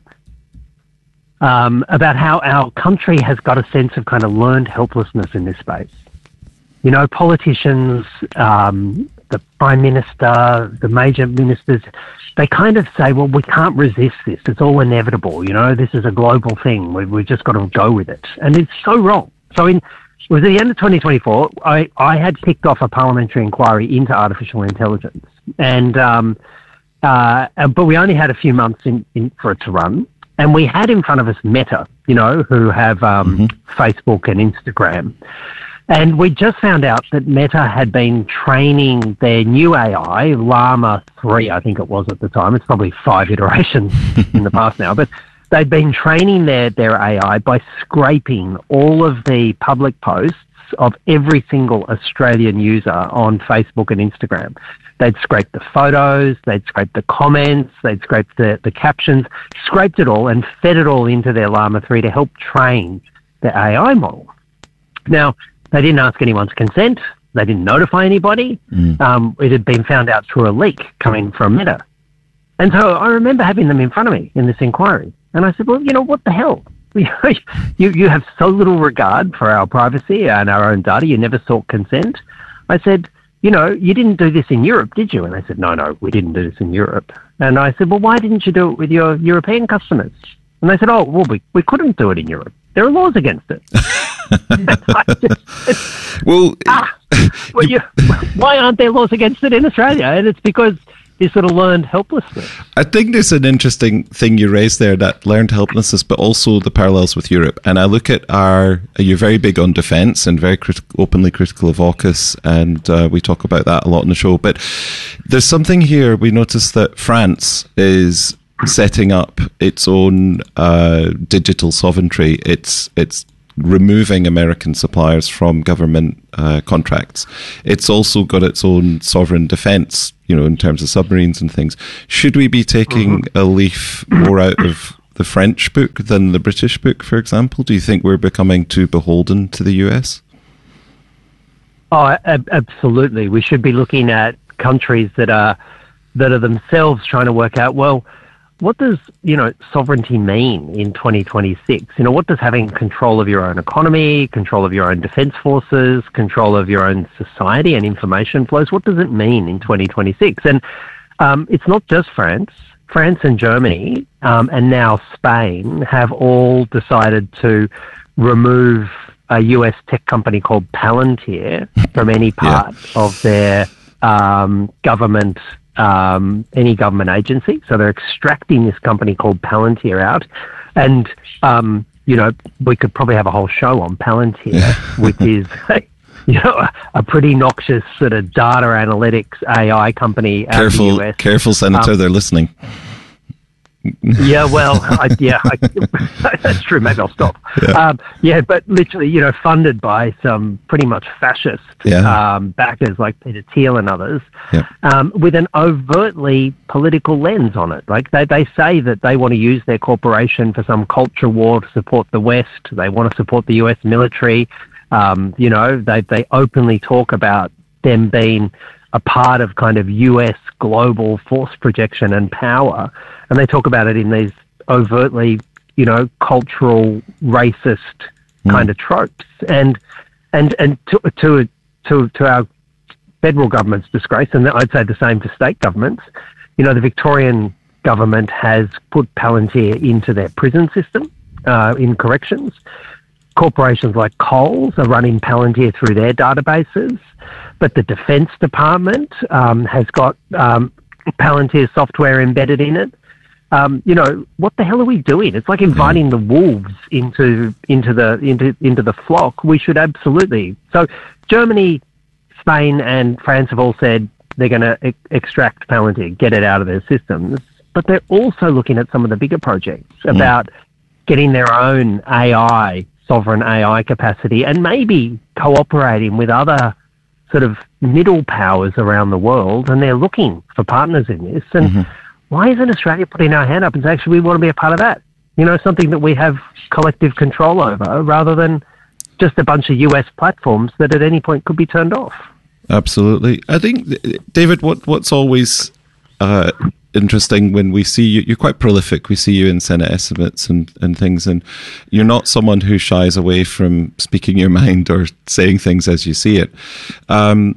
um, about how our country has got a sense of kind of learned helplessness in this space. You know, politicians, um, the Prime Minister, the major ministers, they kind of say, well, we can't resist this. It's all inevitable. You know, this is a global thing. We, we've just got to go with it. And it's so wrong. So in, it was at the end of twenty twenty-four, I, I had kicked off a parliamentary inquiry into artificial intelligence. And, um, uh, but we only had a few months in, in for it to run. And we had in front of us Meta, you know, who have um, mm-hmm. Facebook and Instagram. And we just found out that Meta had been training their new A I, Llama three, I think it was at the time. It's probably five iterations in the past now. But they'd been training their, their A I by scraping all of the public posts of every single Australian user on Facebook and Instagram. They'd scraped the photos, they'd scraped the comments, they'd scraped the, the captions, scraped it all and fed it all into their Llama three to help train the A I model. Now, they didn't ask anyone's consent. They didn't notify anybody. Mm. Um, it had been found out through a leak coming from Meta. And so I remember having them in front of me in this inquiry. And I said, well, you know, what the hell? you, you have so little regard for our privacy and our own data. You never sought consent. I said, you know, you didn't do this in Europe, did you? And they said, no, no, we didn't do this in Europe. And I said, well, why didn't you do it with your European customers? And they said, oh, well, we, we couldn't do it in Europe. There are laws against it. Well, ah. well, you, why aren't there laws against it in Australia? And it's because this sort of learned helplessness. I think there's an interesting thing you raised there, that learned helplessness, but also the parallels with Europe. And I look at our, you're very big on defence and very crit- openly critical of AUKUS, and uh, we talk about that a lot in the show. But there's something here, we notice that France is setting up its own uh, digital sovereignty. It's, it's removing American suppliers from government uh, contracts. It's also got its own sovereign defence, you know, in terms of submarines and things. Should we be taking mm-hmm. a leaf more out of the French book than the British book, for example? Do you think we're becoming too beholden to the U S? Oh, ab- absolutely. We should be looking at countries that are that are themselves trying to work out, well, what does, you know, sovereignty mean in twenty twenty-six? You know, what does having control of your own economy, control of your own defence forces, control of your own society and information flows, what does it mean in twenty twenty-six? And um, it's not just France. France and Germany um, and now Spain have all decided to remove a U S tech company called Palantir from any part yeah. of their um, government Um, any government agency. So they're extracting this company called Palantir out. And, um, you know, we could probably have a whole show on Palantir, which is, you know, a, a pretty noxious sort of data analytics A I company out careful, of the U S. Careful, Senator, um, they're listening. Yeah, well, I, yeah, I, that's true. Maybe I'll stop. Yeah. Um, yeah, but literally, you know, funded by some pretty much fascist yeah. um, backers like Peter Thiel and others, yeah. um, with an overtly political lens on it. Like they, they say that they want to use their corporation for some culture war to support the West. They want to support the U S military. Um, you know, they they openly talk about them being a part of kind of U S global force projection and power. And they talk about it in these overtly, you know, cultural, racist mm. kind of tropes. And and and to, to to to our federal government's disgrace, and I'd say the same for state governments, you know, the Victorian government has put Palantir into their prison system uh, in corrections. Corporations like Coles are running Palantir through their databases, but the Defence Department um, has got um, Palantir software embedded in it. Um, you know, what the hell are we doing? It's like inviting the wolves into into the into into the flock. We should absolutely. So Germany, Spain, and France have all said they're going to e- extract Palantir, get it out of their systems. But they're also looking at some of the bigger projects about mm. getting their own A I, sovereign A I capacity, and maybe cooperating with other sort of middle powers around the world. And they're looking for partners in this. And mm-hmm. why isn't Australia putting our hand up and saying, actually, we want to be a part of that? You know, something that we have collective control over, rather than just a bunch of U S platforms that at any point could be turned off. Absolutely. I think, David, what what's always uh, interesting when we see you, you're quite prolific. We see you in Senate estimates and, and things, and you're not someone who shies away from speaking your mind or saying things as you see it. Um,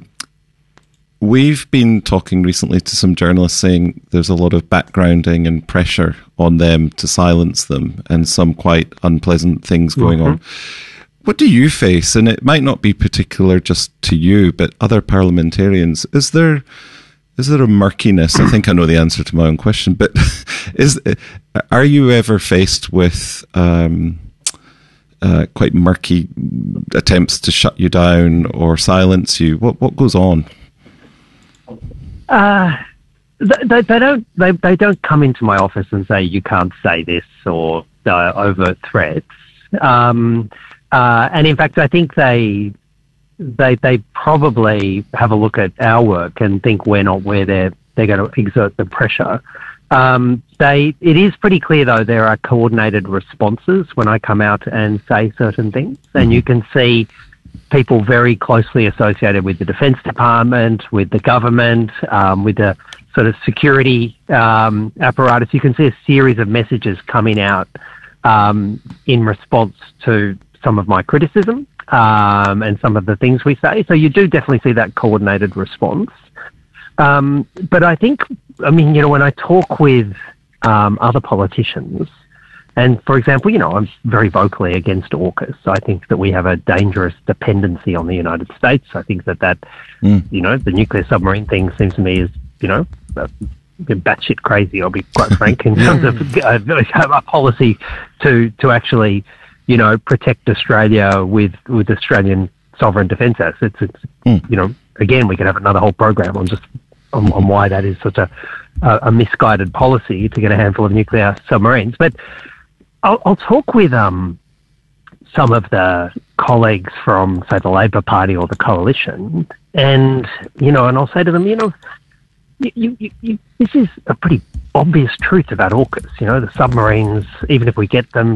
We've been talking recently to some journalists saying there's a lot of backgrounding and pressure on them to silence them, and some quite unpleasant things going mm-hmm. on. What do you face? And it might not be particular just to you, but other parliamentarians. Is there is there a murkiness? I think I know the answer to my own question, but is are you ever faced with um, uh, quite murky attempts to shut you down or silence you? What what goes on? Uh, they, they don't. They, they don't come into my office and say you can't say this or uh, overt threats. Um, uh, and in fact, I think they they they probably have a look at our work and think we're not where they're they're going to exert the pressure. Um, they it is pretty clear though there are coordinated responses when I come out and say certain things, and you can see people very closely associated with the Defence Department, with the government, um, with the sort of security um, apparatus. You can see a series of messages coming out um, in response to some of my criticism um, and some of the things we say. So you do definitely see that coordinated response. Um, but I think, I mean, you know, when I talk with um, other politicians, And for example, you know, I'm very vocally against AUKUS. I think that we have a dangerous dependency on the United States. I think that that, mm. you know, the nuclear submarine thing seems to me is, you know, uh, batshit crazy, I'll be quite frank, in terms of uh, a policy to, to actually, you know, protect Australia with, with Australian sovereign defence assets. It's, mm. you know, again, we could have another whole program on just on, on why that is such a, a, a misguided policy to get a handful of nuclear submarines. But I'll, I'll talk with um, some of the colleagues from, say, the Labor Party or the Coalition, and, you know, and I'll say to them, you know, you, you, you, this is a pretty obvious truth about AUKUS. You know, the submarines, even if we get them,